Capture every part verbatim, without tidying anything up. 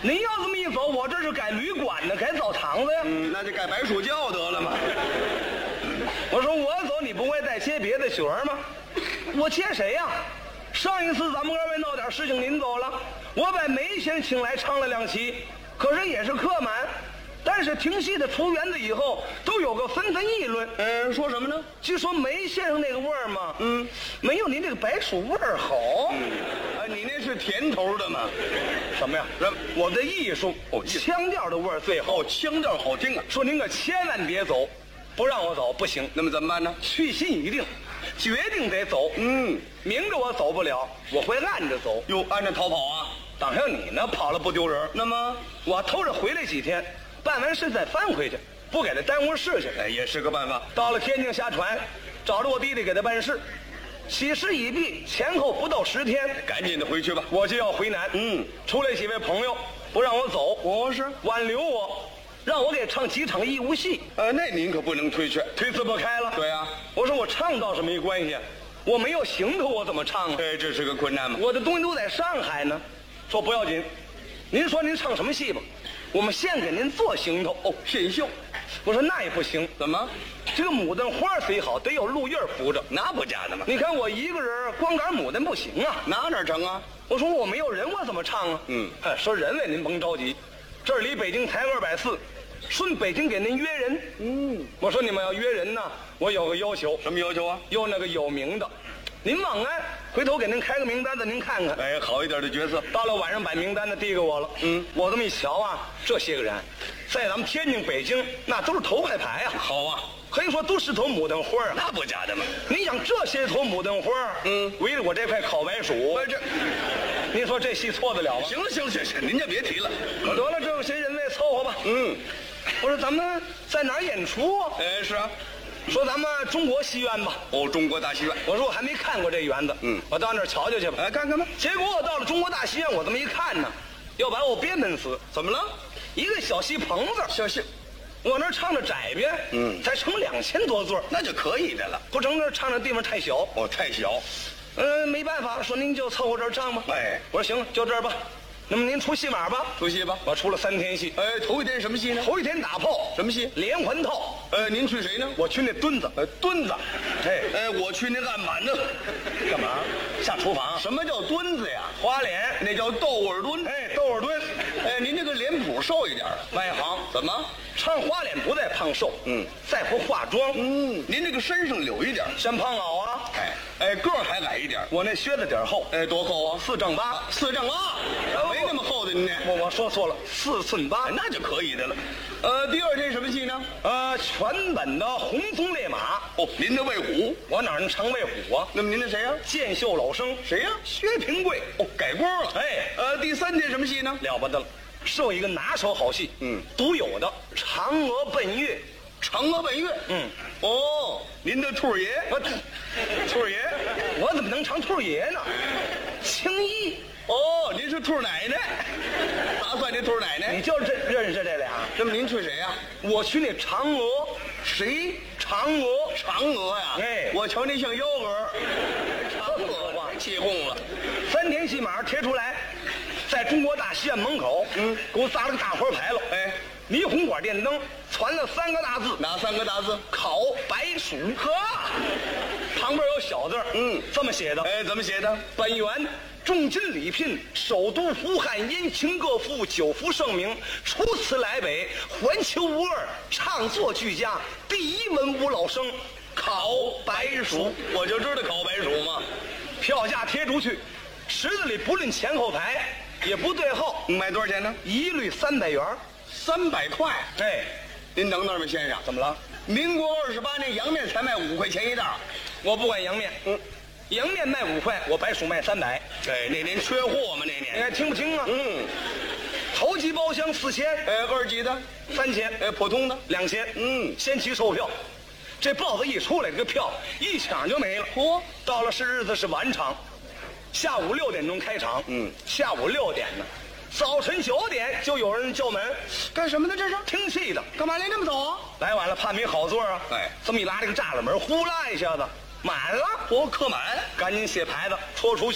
您要这么一走，我这是改旅馆呢，改澡堂子呀。 嗯，那就改白薯窖得了嘛。 我说我走，你不会再接别的角吗？我接谁呀？上一次咱们二位闹点事情，您走了，我把梅先生请来唱了两期，可是也是客满。但是听戏的出园子以后，都有个纷纷议论。 嗯，说什么呢？ 据说梅先生那个味儿嘛，嗯，没有您这个白薯味儿好。 嗯，啊，你那是甜头的嘛？ 什么呀？我的艺术哦，腔调的味儿最好。 哦，腔调好听啊。 说您可千万别走，不让我走不行。 那么怎么办呢？ 去心已定，决定得走。嗯，明着我走不了，我会暗着走。 哟，暗着逃跑啊？ 当像你呢，跑了不丢人。那么我偷着回来几天。办完事再翻回去，不给他耽误事情， 哎，也是个办法。 到了天津下船，找着我弟弟给他办事，喜事已毕，前后不到十天， 赶紧的回去吧， 我就要回南。嗯，出来几位朋友不让我走， 我是挽留我，让我给唱几场义务戏。 呃，那您可不能推却， 推辞不开了。 对啊， 我说我唱倒是没关系，我没有行头，我怎么唱啊？ 哎，这是个困难嘛。 我的东西都在上海呢。说不要紧，您说您唱什么戏吧？我们现给您做行头哦，现绣。 我说那也不行， 怎么？ 这个牡丹花虽好，得有路印扶着， 那不假的吗？ 你看我一个人光赶牡丹不行啊， 哪哪成啊？ 我说我没有人，我怎么唱啊？ 嗯， 哎，说人为您甭着急，这儿离北京才二百四，顺北京给您约人。嗯，我说你们要约人呢，我有个要求。 什么要求啊？ 有那个有名的。您往安，回头给您开个名单子，您看看。 哎，好一点的角色。 到了晚上，把名单子递给我了。嗯，我这么一瞧啊，这些个人，在咱们天津、北京，那都是头牌牌啊。 好啊， 可以说都是头牡丹花啊。 那不假的吗？ 你想这些头牡丹花，嗯，围着我这块烤白薯， 这， 您说这戏错得了吗？ 行了，行了，行了，您就别提了。 得了，这有些人为凑合吧。嗯，我说咱们在哪儿演出啊？ 哎，是啊。 说咱们中国戏院吧。 哦，中国大戏院。 我说我还没看过这园子，嗯，我到那儿瞧瞧去吧。 哎，看看吧。 结果我到了中国大戏院，我这么一看呢，要把我憋闷死。 怎么了？ 一个小戏棚子， 小戏， 我那儿唱着窄边，嗯，才成两千多座， 那就可以的了。 不成，那唱的地方太小。 哦，太小。 嗯，没办法，说您就凑合这儿唱吧。 哎， 我说行了，就这儿吧。那么您出戏码吧？ 出戏吧。 我出了三天戏。 哎，头一天什么戏呢？ 头一天打炮。 什么戏？ 连环套。 呃，您去谁呢？ 我去那墩子。 呃，墩子。 哎， 哎，我去那案板呢。 干嘛？下厨房。 什么叫墩子呀？ 花脸， 那叫豆味墩。 哎，豆味墩。 哎，您这个脸谱瘦一点。 外行。 怎么？ 唱花脸不在胖瘦，嗯，再不化妆， 嗯，您这个身上柳一点， 像胖袄啊。 哎哎，个儿还矮一点。 我那靴子底儿厚。 哎，多厚啊？ 四丈八。 四丈八，没那么厚的您。 我我说错了，四寸八， 那就可以的了。呃，第二天什么戏呢？ 呃，全本的红鬃烈马。 哦，您的魏虎， 我哪能成魏虎啊？ 那么您的谁呀？ 剑秀老生。 谁呀？ 薛平贵。 哦，改锅了。 哎， 呃，第三天什么戏呢？ 了不得了，是我一个拿手好戏，嗯，独有的嫦娥奔月。 嫦娥奔月，嗯，哦，您的兔爷， 我兔爷，我怎么能成兔爷呢？青衣。 哦，您是兔奶奶，咋算这兔奶奶？ 你就认认识这俩？ 那么您去谁呀？ 我去那嫦娥。 谁？ 嫦娥。 嫦娥呀？ 哎， 我瞧您像幺蛾。嫦娥啊，起哄了。 三天戏码贴出来，在中国大戏院门口，嗯，给我砸了个大花牌楼。 哎， 霓虹管电灯传了三个大字。 哪三个大字？ 烤白薯。呵，旁边有小字，嗯，这么写的。 哎，怎么写的？ 本园重金礼聘，首都胡汉殷勤各赋，久负盛名。除此来北，环球无二，唱作俱佳，第一文武老生。烤白薯， 我就知道烤白薯嘛。 票价贴出去，池子里不论前后排，也不对后。 卖多少钱呢？ 一律三百元。 三百块。 哎， 您等等吧，先生。 怎么了？ 民国二十八年洋面才卖五块钱一袋， 我不管洋面。嗯。洋面卖五块，我白薯卖三百。 哎，那年缺货嘛，那年。 你还听不清啊？ 嗯。 头级包厢四千， 哎，二级的三千， 哎，普通的两千。 嗯， 先期售票，这报子一出来，这个票一抢就没了。嚯、哦！到了是日子是晚场，下午六点钟开场。嗯，下午六点呢，早晨九点就有人叫门， 干什么呢？这是听戏的。 干嘛来这么早啊？ 来晚了，怕没好座啊。 哎， 这么一拉这个栅栏门，呼啦一下子。满了， 我客满， 赶紧写牌子戳出去，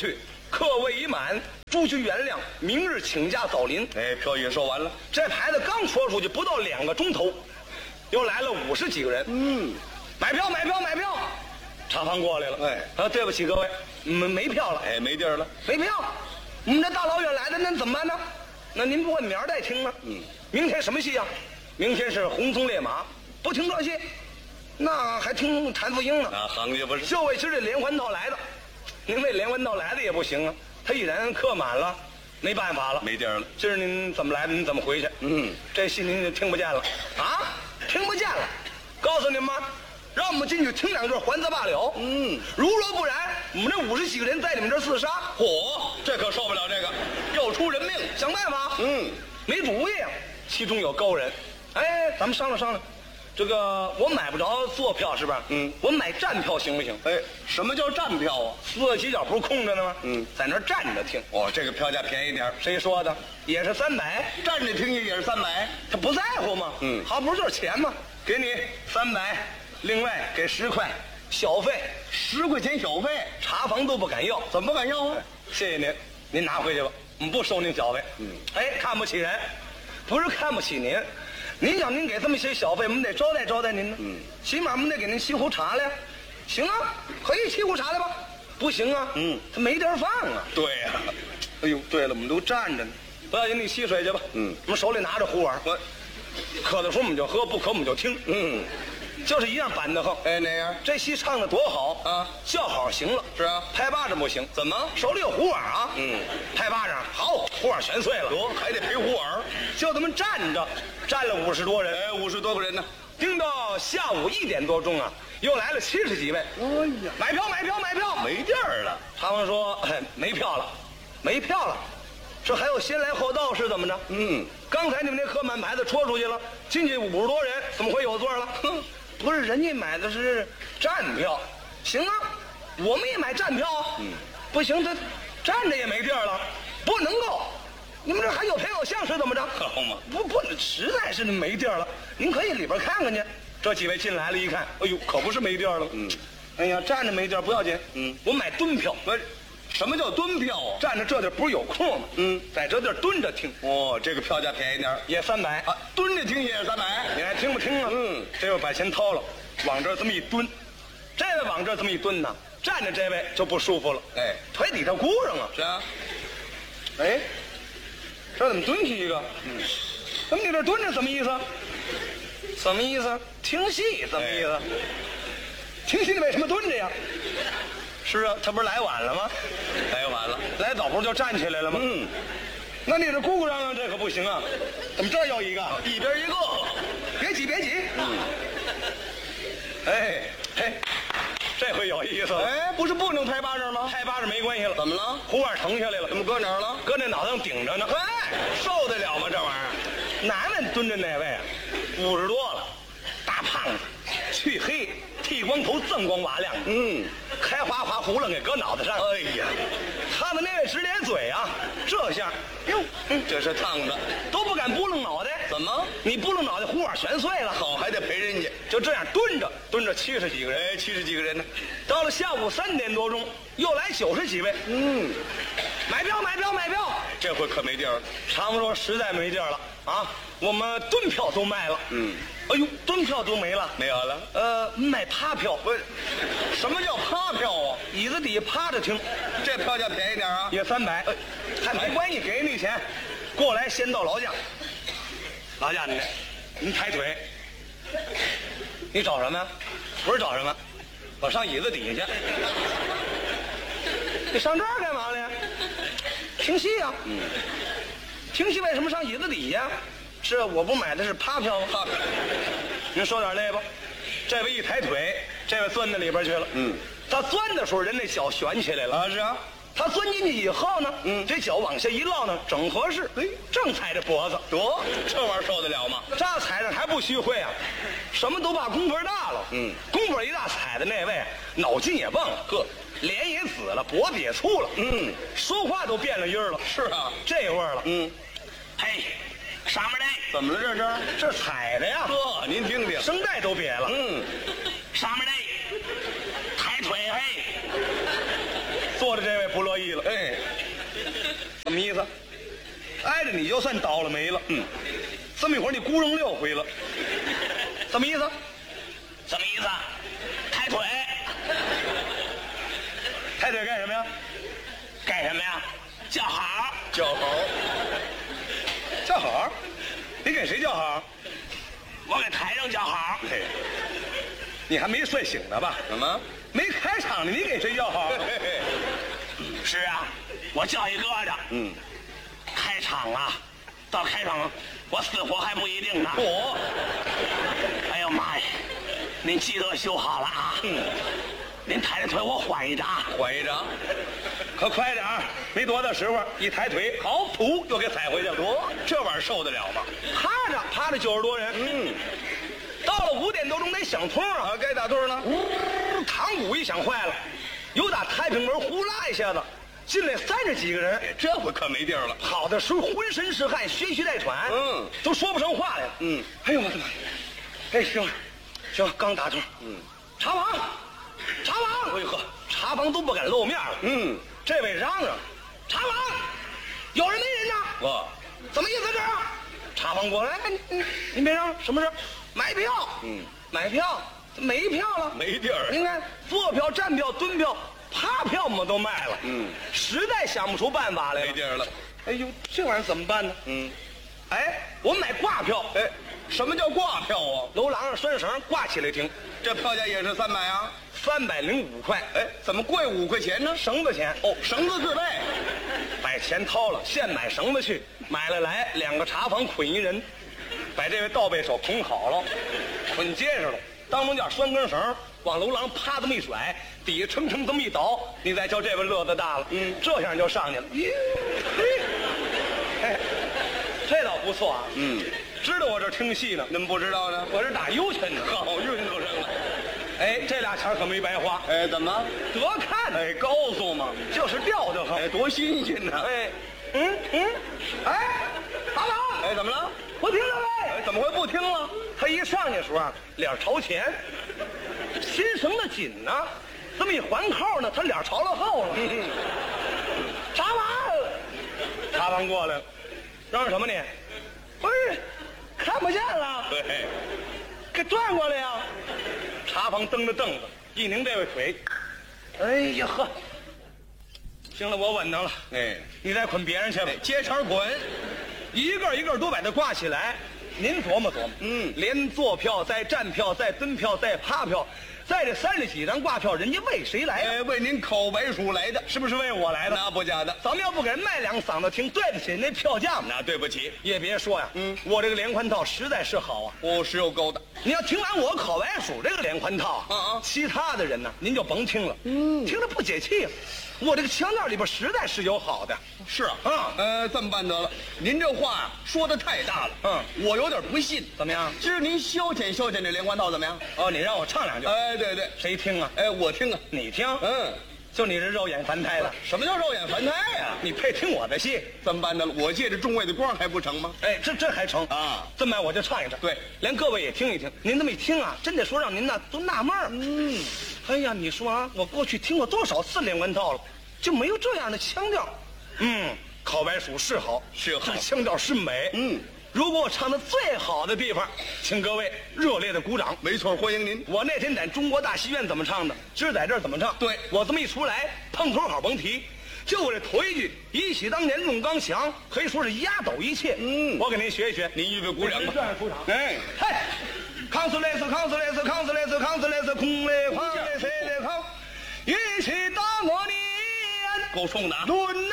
客位已满，诸需原谅，明日请假早临。 哎，票也收完了。 这牌子刚戳出去不到两个钟头，又来了五十几个人。 嗯， 买票买票买票，查房过来了。 哎， 啊，对不起各位，没没票了。 哎，没地儿了， 没票，我们这大老远来的，那怎么办呢？那您不会明儿再听吗？ 嗯， 明天什么戏呀、啊？明天是红鬃烈马，不听这戏，那还听谭富英呢。 啊，行家不是。 就为今儿这连环套来的，您为连环套来的也不行啊，他一人客满了，没办法了， 没地儿了。 今儿您怎么来的？您怎么回去？ 嗯， 这戏您就听不见了啊，听不见了。告诉你们吧，让我们进去听两句，还则罢了。 嗯， 如若不然，我们这五十几个人在你们这儿自杀， 嚯，这可受不了，这个要出人命， 想办法。 嗯， 没主意啊。其中有高人，哎，咱们商量商量。这个我买不着坐票是吧？ 嗯， 我买站票行不行？ 哎，什么叫站票啊？ 四个犄角不是空着呢吗？ 嗯， 在那儿站着听。 哦，这个票价便宜点儿， 谁说的？也是三百， 站着听也是三百。 他不在乎吗？ 嗯， 好，不是就是钱吗？给你三百，另外给十块小费， 十块钱小费， 查房都不敢要。 怎么不敢要啊？ 谢谢您，您拿回去吧，我们不收您小费。 嗯， 哎，看不起人，不是看不起您。您想您给这么些小费，我们得招待招待您呢。 嗯， 起码我们得给您沏壶茶来。行啊，可以沏壶茶来吧？不行啊， 嗯， 他没地儿放啊。 对呀、啊。 哎呦，对了，我们都站着呢。不要紧，你沏水去吧。 嗯， 我们手里拿着壶碗，我渴的时候我们就喝，不渴我们就听。 嗯， 就是一样板得慌。 哎，哪样？ 这戏唱的多好啊！ 叫好行了， 是啊， 拍巴掌不行。 怎么？ 手里有壶碗啊？ 嗯， 拍巴掌好，壶碗全碎了。 得还得赔壶碗， 就这么站着，站了五十多人。 哎，五十多个人呢。 盯到下午一点多钟啊，又来了七十几位。 哎呀， 买票买票买票！ 没地儿了。 他们说、哎、没票了，没票了。这还有先来后到是怎么着？ 嗯， 刚才你们那客满牌子戳出去了，进去五十多人，怎么会有座了？哼，不是，人家买的是站票。行啊，我们也买站票啊。 嗯， 不行，他站着也没地儿了，不能够。你们这还有赔有相是怎么着？ 好嘛， 不不，实在是没地儿了。您可以里边看看去。这几位进来了，一看，哎呦，可不是没地儿了。 嗯， 哎呀，站着没地儿不要紧。 嗯， 我买蹲票。 不是，什么叫蹲票啊？ 站着这地儿不是有空吗？ 嗯， 在这地儿蹲着听， 哦，这个票价便宜点儿， 也三百。 啊，蹲着听也是三百。 你还听不听啊？ 嗯， 这位把钱掏了，往这儿这么一蹲，这位往这儿这么一蹲呢，站着这位就不舒服了。 哎， 腿底下箍上啊。 是啊。 哎，这怎么蹲起一个？ 嗯， 怎么你这蹲着什么意思？什么意思？听戏什么意思？听戏为什么蹲着呀？是啊，他不是来晚了吗？ 来晚了， 来早不是就站起来了吗？ 嗯， 那你这咕咕嚷嚷这可不行啊！怎么这儿要一个？ 一边一个。 别挤，别挤。嗯。哎嘿，这回有意思了。 哎，不是不能拍巴掌吗？ 拍巴掌没关系了。 怎么了？ 壶碗腾下来了。 怎么搁哪儿了？ 搁那脑袋上顶着呢。 哎，受得了吗？这玩意儿？ 哪位蹲着那位啊？五十多了，大胖子，黢黑，剃光头，锃光瓦亮的。 嗯， 开花花胡楞给搁脑袋上。 哎呀， 他们那位直咧嘴啊，这下，哟， 嗯，这是烫的， 都不敢拨弄脑袋。 怎么？ 你拨弄脑袋，壶碗全碎了。 好，还得赔人家。 就这样蹲着，蹲着七十几个人。 哎，七十几个人呢。 到了下午三点多钟，又来九十几位。 嗯， 买票，买票，买票！ 这回可没地儿了。 常说实在没地儿了啊，我们蹲票都卖了。 嗯， 哎呦，蹲票都没了。 没有了。 呃，卖趴票。 不是，什么叫趴票啊？ 椅子底下趴着听， 这票价便宜点啊。 也三百，还没关系，给你钱。过来先到劳驾，劳驾您，您抬腿。你找什么呀？不是找什么，我上椅子底下去。你上这儿干嘛来？听戏呀、啊。 嗯。 听戏为什么上椅子底下？是我不买的是趴票吗？ 趴票。 您受点累吧。这位一抬腿，这位钻到里边去了。 嗯。 他钻的时候，人那脚悬起来了。 啊，是啊。 他钻进去以后呢， 嗯， 这脚往下一落呢，整合适，哎，正踩着脖子， 得，这玩意儿受得了吗？ 这踩着还不虚会啊，什么都怕功夫大了， 嗯， 功夫一大，踩的那位脑筋也蹦了， 呵， 脸也紫了，脖子也粗了， 嗯， 说话都变了音儿了， 是啊， 这味儿了， 嗯， 嘿，上面来， 怎么了这是？ 这踩的呀， 呵，您听听， 声带都瘪了， 嗯， 上面来，抬腿嘿。坐着这位不不乐意了。 哎， 什么意思？挨着你就算倒了霉了。嗯，这么一会儿你咕扔六回了，什么意思？ 什么意思？抬腿， 抬腿干什么呀？ 干什么呀？叫好， 叫好，叫好，你给谁叫好？ 我给台上叫好。 嘿，你还没睡醒呢吧？ 什么？ 没开场呢，你给谁叫好？ 是啊，我叫一个的。 嗯， 开场啊，到开场我死活还不一定呢。 我， 哎呦妈呀！您记得修好了啊。 嗯， 您抬着腿，我缓一张。 缓一张，可快点儿，没多大时候，一抬腿，好，噗，又给踩回去了。多，这玩意儿受得了吗？趴着趴着九十多人。嗯，到了五点多钟得响通啊，该打盹了。呜，堂鼓一响坏了，有打太平门呼啦一下子进来三十几个人， 这回可没地儿了。 跑的时候浑身是汗，血虚带喘， 嗯， 都说不上话来了。 嗯， 哎呦我的妈！哎，行了，行，刚打盹。嗯，茶房，茶房，哎呵，茶房都不敢露面了。 嗯， 这位嚷嚷，茶房，有人没人呢？ 我怎么意思这是？茶房过来，哎你你你别嚷，什么事？买票。 嗯， 买票，没票了， 没地儿。 您看，坐票、站票、蹲票、趴票我们都卖了。 嗯， 实在想不出办法来了。 没地儿了。 哎呦，这玩意儿怎么办呢？ 嗯， 哎，我买挂票。 哎，什么叫挂票啊？ 楼廊上拴绳挂起来停， 这票价也是三百啊？ 三百零五块。 哎，怎么贵五块钱呢？ 绳子钱哦，绳子自备。 把钱掏了，现买绳子去，买了来两个茶房捆一人，把这位倒背手捆好了，捆结实了，当中间拴根绳，往楼廊啪这么一甩，底下蹭蹭这么一倒，你再叫这位乐子大了，嗯，这样就上去了。咦，嘿，哎，这倒不错啊， 嗯， 知道我这听戏呢， 您不知道呢？ 我这打油钱呢， 好运都扔了。 哎，这俩钱可没白花， 哎，怎么？ 得看， 哎，高速嘛， 就是吊着哎，多新鲜呢！ 哎，嗯嗯，哎，大郎， 哎，怎么了？ 不听了呗？ 哎，怎么会不听了？ 他一上去的时候啊，脸朝前，新绳子紧呢，这么一环扣呢，他脸朝了后了。茶房，茶房过来了，嚷嚷什么你？不是，看不见了， 对， 给转过来呀。茶房蹬着凳子，一拧这位腿，哎呀呵，行了，我稳当了。 哎， 你再捆别人去吧。 接茬滚， 一个一个都把它挂起来，您琢磨琢磨， 嗯连坐票、再站票、再蹲票、再趴票，在这三十几张挂票，人家为谁来呀、 哎，为您口白鼠来的， 是不是为我来的？ 那不假的。 咱们要不给人卖两嗓子听，对得起那票价吗？ 那对不起， 也别说呀， 嗯我这个连环套实在是好啊。 我是有勾的。 你要听完我烤白薯这个连环套， 嗯嗯其他的人呢，您就甭听了，嗯，听着不解气啊。我这个腔调里边实在是有好的， 是啊， 嗯呃，这么办得了。您这话啊说的太大了， 嗯， 我有点不信。 怎么样？ 今儿您消遣消遣这连环套怎么样？ 哦，你让我唱两句， 哎，对对， 谁听啊？ 哎，我听啊， 你听， 嗯， 就你这肉眼凡胎的， 什么叫肉眼凡胎呀？ 你配听我的戏？ 这么办得了？我借着众位的光还不成吗？ 哎，这这还成啊？ 这么我就唱一唱， 对， 连各位也听一听。您这么一听啊，真得说让您呐都纳闷儿。嗯，哎呀，你说啊，我过去听过多少次连环套了，就没有这样的腔调。嗯，烤白薯是好， 是好这个腔调是美。 嗯， 如果我唱的最好的地方，请各位热烈的鼓掌。 没错，欢迎您。 我那天在中国大戏院怎么唱的，今儿在这儿怎么唱？ 对我这么一出来，碰头好甭提。就我这头一句“一喜当年弄刚强”，可以说是压倒一切。 嗯我给您学一学， 您预备鼓掌吧。 这样出场。 哎， 嘿，康斯雷斯，康斯雷斯，康斯雷斯，康斯雷斯，空雷狂雷谁雷狂，一起当我年， 够冲的啊。 论。